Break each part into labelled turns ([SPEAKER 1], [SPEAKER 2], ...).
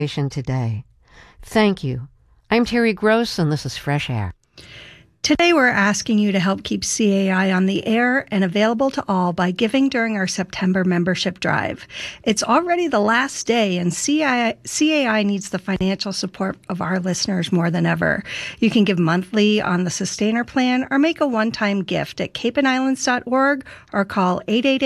[SPEAKER 1] today. Thank you. I'm Terry Gross, and this is Fresh Air.
[SPEAKER 2] Today, we're asking you to help keep CAI on the air and available to all by giving during our September membership drive. It's already the last day, and CAI needs the financial support of our listeners more than ever. You can give monthly on the Sustainer Plan or make a one-time gift at capeandislands.org or call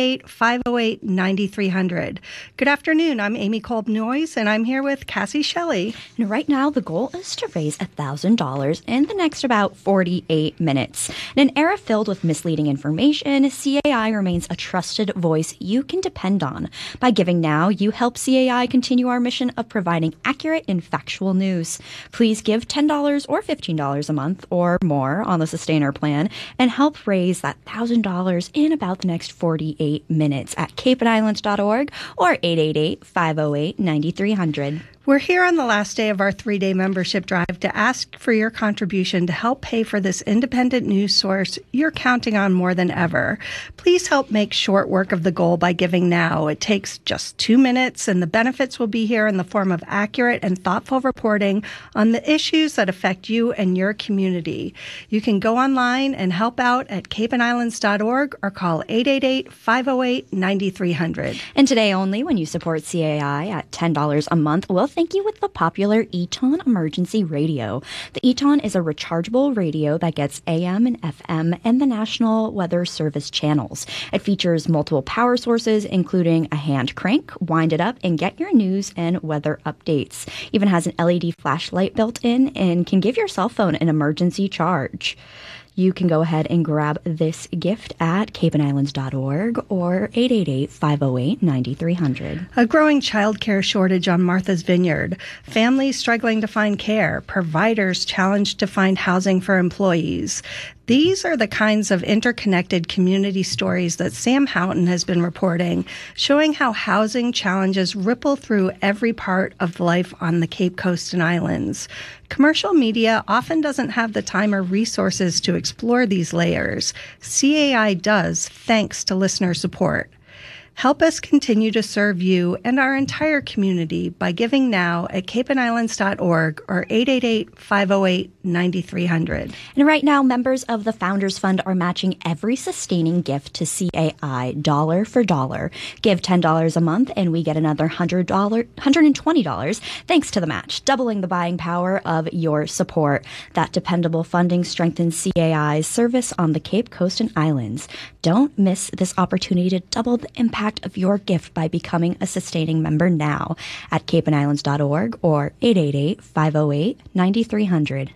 [SPEAKER 2] 888-508-9300. Good afternoon. I'm Amy Kolb-Noyes, and I'm here with Cassie Shelley.
[SPEAKER 3] And right now, the goal is to raise $1,000 in the next about 48 minutes. In an era filled with misleading information, CAI remains a trusted voice you can depend on. By giving now, you help CAI continue our mission of providing accurate and factual news. Please give $10 or $15 a month or more on the Sustainer Plan and help raise that $1,000 in about the next 48 minutes at capeandislands.org or 888-508-9300.
[SPEAKER 2] We're here on the last day of our 3-day membership drive to ask for your contribution to help pay for this independent news source you're counting on more than ever. Please help make short work of the goal by giving now. It takes just 2 minutes, and the benefits will be here in the form of accurate and thoughtful reporting on the issues that affect you and your community. You can go online and help out at capeandislands.org or call 888-508-9300.
[SPEAKER 3] And today only, when you support CAI at $10 a month, we'll thank you with the popular Eton Emergency Radio. The Eton is a rechargeable radio that gets AM and FM and the National Weather Service channels. It features multiple power sources, including a hand crank, wind it up, and get your news and weather updates. Even has an LED flashlight built in and can give your cell phone an emergency charge. You can go ahead and grab this gift at capeandislands.org or 888-508-9300.
[SPEAKER 2] A growing child care shortage on Martha's Vineyard. Families struggling to find care. Providers challenged to find housing for employees. These are the kinds of interconnected community stories that Sam Houghton has been reporting, showing how housing challenges ripple through every part of life on the Cape Coast and Islands. Commercial media often doesn't have the time or resources to explore these layers. CAI does, thanks to listener support. Help us continue to serve you and our entire community by giving now at capeandislands.org or 888-508-9300.
[SPEAKER 3] And right now, members of the Founders Fund are matching every sustaining gift to CAI dollar for dollar. Give $10 a month and we get another $120 thanks to the match, doubling the buying power of your support. That dependable funding strengthens CAI's service on the Cape Coast and Islands. Don't miss this opportunity to double the impact of your gift by becoming a sustaining member now at capeandislands.org or 888-508-9300.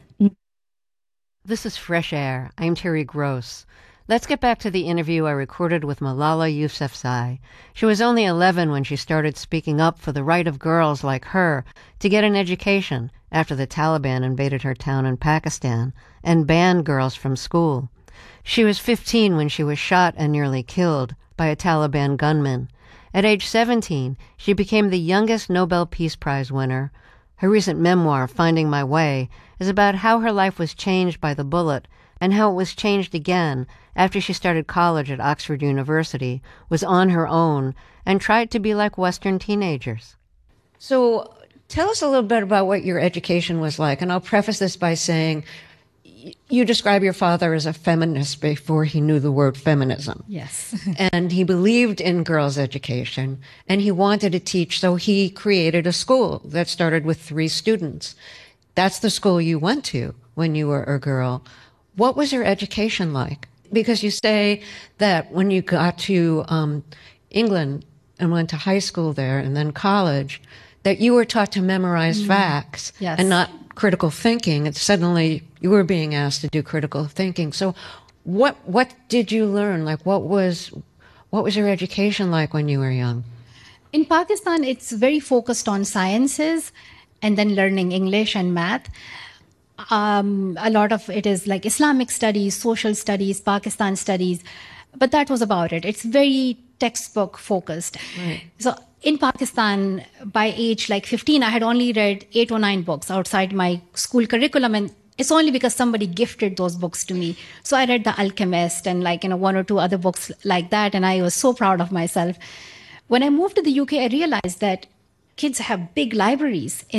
[SPEAKER 1] This is Fresh Air. I'm Terry Gross. Let's get back to the interview I recorded with Malala Yousafzai. She was only 11 when she started speaking up for the right of girls like her to get an education after the Taliban invaded her town in Pakistan and banned girls from school. She was 15 when she was shot and nearly killed by a Taliban gunman. At age 17, she became the youngest Nobel Peace Prize winner. Her recent memoir, Finding My Way, is about how her life was changed by the bullet and how it was changed again after she started college at Oxford University, was on her own, and tried to be like Western teenagers. So tell us a little bit about what your education was like, and I'll preface this by saying you describe your father as a feminist before he knew the word feminism.
[SPEAKER 4] Yes.
[SPEAKER 1] And he believed in girls' education, and he wanted to teach, so he created a school that started with 3 students. That's the school you went to when you were a girl. What was your education like? Because you say that when you got to England and went to high school there and then college, that you were taught to memorize facts and not critical thinking, and suddenly you were being asked to do critical thinking. So what did you learn? Like, what was your education like when you were young?
[SPEAKER 4] In Pakistan, it's very focused on sciences and then learning English and math. A lot of it is like Islamic studies, social studies, Pakistan studies, but that was about it. It's very textbook focused.
[SPEAKER 1] Right.
[SPEAKER 4] So in Pakistan, by age like 15, I had only read 8 or 9 books outside my school curriculum, and it's only because somebody gifted those books to me. So I read The Alchemist and 1 or 2 other books like that, and I was so proud of myself. When I moved to the UK, I realized that kids have big libraries